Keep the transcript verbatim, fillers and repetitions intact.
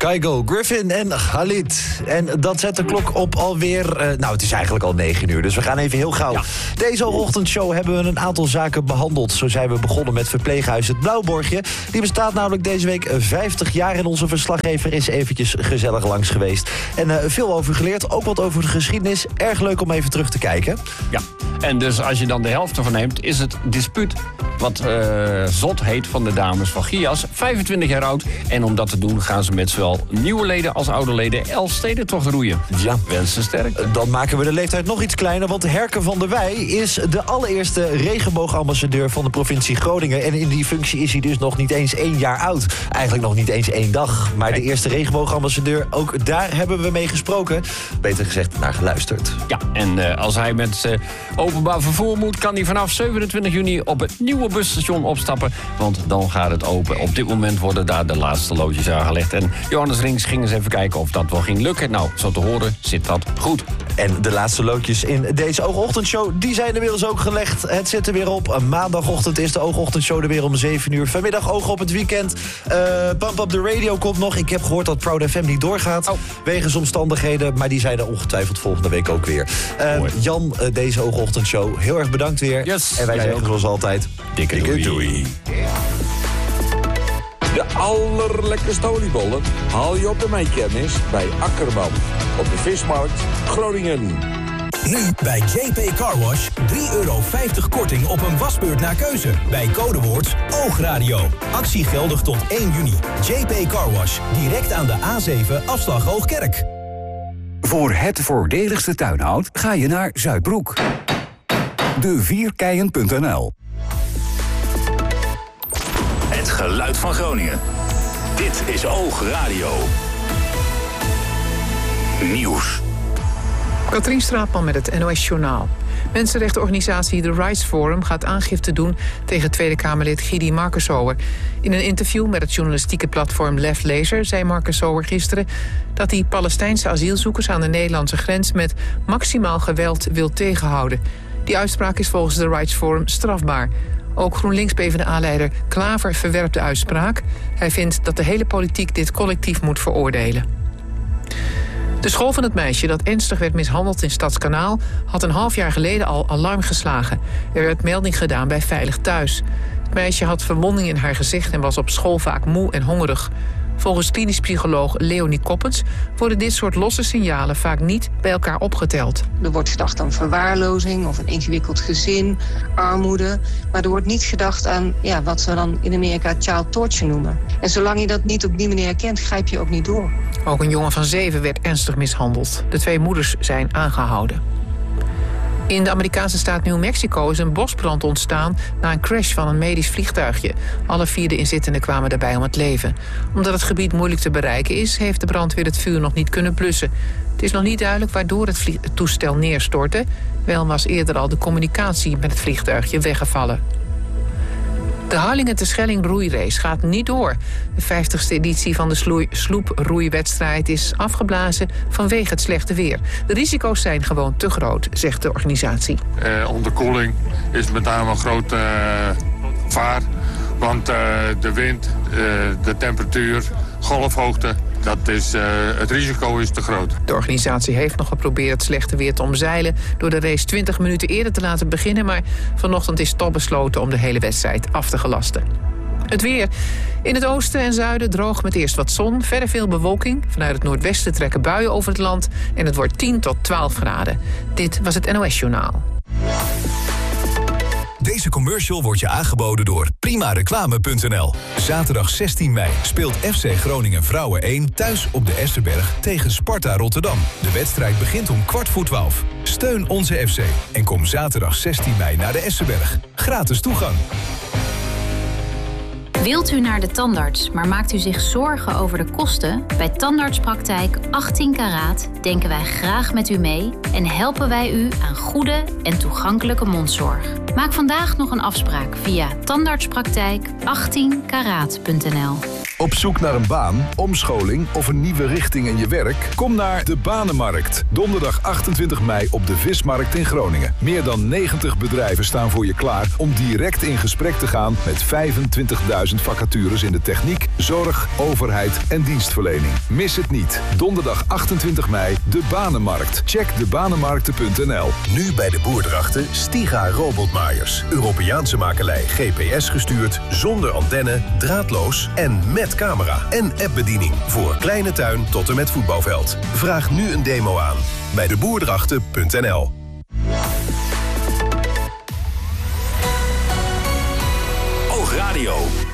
Kygo, Griffin en Khalid. En dat zet de klok op alweer... Uh, nou, het is eigenlijk al negen uur, dus we gaan even heel gauw. Ja. Deze ochtendshow hebben we een aantal zaken behandeld. Zo zijn we begonnen met verpleeghuis Het Blauwborgje. Die bestaat namelijk deze week vijftig jaar... en onze verslaggever is eventjes gezellig langs geweest. En uh, veel over geleerd, ook wat over de geschiedenis. Erg leuk om even terug te kijken. Ja, en dus als je dan de helft ervan neemt... is het dispuut wat uh, zot heet van de dames van Gias. vijfentwintig jaar oud. En om dat te doen gaan ze met zowel nieuwe leden als oude leden Elfstedentocht roeien. Ja. Wensen sterk. Dan maken we de leeftijd nog iets kleiner, want Herke van der Wij is de allereerste regenboogambassadeur van de provincie Groningen. En in die functie is hij dus nog niet eens één jaar oud. Eigenlijk nog niet eens één dag. Maar de eerste regenboogambassadeur, ook daar hebben we mee gesproken. Beter gezegd, naar geluisterd. Ja, en uh, als hij met uh, openbaar vervoer moet, kan hij vanaf zevenentwintig juni op het nieuwe busstation opstappen. Want dan gaat het open. Op dit moment worden daar de laatste loodjes aangelegd. En Johannes Rings ging eens even kijken of dat wel ging lukken. Nou, zo te horen zit dat goed. En de laatste loodjes in deze Oogochtendshow, die zijn inmiddels ook gelegd. Het zit er weer op. Maandagochtend is de Oogochtendshow er weer om zeven uur. Vanmiddag oog op het weekend. Uh, Pump Up the Radio komt nog. Ik heb gehoord dat Proud F M niet doorgaat. Oh. Wegens omstandigheden, maar die zijn er ongetwijfeld volgende week ook weer. Uh, Jan, uh, deze Oogochtendshow, heel erg bedankt weer. Yes. En wij Jij zeggen ook. zoals altijd, dikke, dikke doei. doei. De allerlekkerste oliebollen haal je op de meikermis bij Akkerman. Op de Vismarkt, Groningen. Nu bij J P Car Wash drie euro vijftig korting op een wasbeurt naar keuze. Bij codewoord Oogradio. Actie geldig tot één juni. J P Car Wash, direct aan de A zeven afslag Hoogkerk. Voor het voordeligste tuinhout ga je naar Zuidbroek. de vierkeien punt n l. Het geluid van Groningen. Dit is Oogradio. Nieuws. Katrien Straatman met het N O S-journaal. Mensenrechtenorganisatie The Rights Forum gaat aangifte doen tegen Tweede Kamerlid Gidi Markensauer. In een interview met het journalistieke platform Left Lezer zei Markensauer gisteren dat hij Palestijnse asielzoekers aan de Nederlandse grens met maximaal geweld wil tegenhouden. Die uitspraak is volgens The Rights Forum strafbaar. Ook GroenLinks-P v d A-leider Klaver verwerpt de uitspraak. Hij vindt dat de hele politiek dit collectief moet veroordelen. De school van het meisje dat ernstig werd mishandeld in Stadskanaal had een half jaar geleden al alarm geslagen. Er werd melding gedaan bij Veilig Thuis. Het meisje had verwondingen in haar gezicht en was op school vaak moe en hongerig. Volgens klinisch psycholoog Leonie Koppens worden dit soort losse signalen vaak niet bij elkaar opgeteld. Er wordt gedacht aan verwaarlozing of een ingewikkeld gezin, armoede. Maar er wordt niet gedacht aan ja, wat we dan in Amerika child torture noemen. En zolang je dat niet op die manier herkent, grijp je ook niet door. Ook een jongen van zeven werd ernstig mishandeld. De twee moeders zijn aangehouden. In de Amerikaanse staat New Mexico is een bosbrand ontstaan na een crash van een medisch vliegtuigje. Alle vier de inzittenden kwamen daarbij om het leven. Omdat het gebied moeilijk te bereiken is, heeft de brandweer het vuur nog niet kunnen blussen. Het is nog niet duidelijk waardoor het, vlieg- het toestel neerstortte. Wel was eerder al de communicatie met het vliegtuigje weggevallen. De Harlingen te Schelling roeirace gaat niet door. De vijftigste editie van de sloei- sloeproeiwedstrijd is afgeblazen vanwege het slechte weer. De risico's zijn gewoon te groot, zegt de organisatie. Uh, onderkoeling is met name een groot uh, gevaar. Want uh, de wind, uh, de temperatuur, golfhoogte, dat is, uh, het risico is te groot. De organisatie heeft nog geprobeerd het slechte weer te omzeilen door de race twintig minuten eerder te laten beginnen, maar vanochtend is toch besloten om de hele wedstrijd af te gelasten. Het weer. In het oosten en zuiden droog met eerst wat zon. Verder veel bewolking. Vanuit het noordwesten trekken buien over het land. En het wordt tien tot twaalf graden. Dit was het N O S-journaal. Deze commercial wordt je aangeboden door prima reclame punt n l. Zaterdag zestien mei speelt F C Groningen Vrouwen één thuis op de Esserberg tegen Sparta Rotterdam. De wedstrijd begint om kwart voor twaalf. Steun onze F C en kom zaterdag zestien mei naar de Esserberg. Gratis toegang. Wilt u naar de tandarts, maar maakt u zich zorgen over de kosten? Bij Tandartspraktijk achttien karaat denken wij graag met u mee en helpen wij u aan goede en toegankelijke mondzorg. Maak vandaag nog een afspraak via tandartspraktijk achttien karaat punt n l. Op zoek naar een baan, omscholing of een nieuwe richting in je werk? Kom naar de Banenmarkt. Donderdag achtentwintig mei op de Vismarkt in Groningen. Meer dan negentig bedrijven staan voor je klaar om direct in gesprek te gaan met vijfentwintigduizend vacatures in de techniek, zorg, overheid en dienstverlening. Mis het niet. Donderdag achtentwintig mei, de Banenmarkt. Check de banenmarkten punt n l. Nu bij de Boerdrachten Stiga robotmaaiers. Europeaanse makelij, G P S gestuurd, zonder antenne, draadloos en met camera en appbediening voor kleine tuin tot en met voetbalveld. Vraag nu een demo aan bij de boerdrachten punt n l. Oogradio.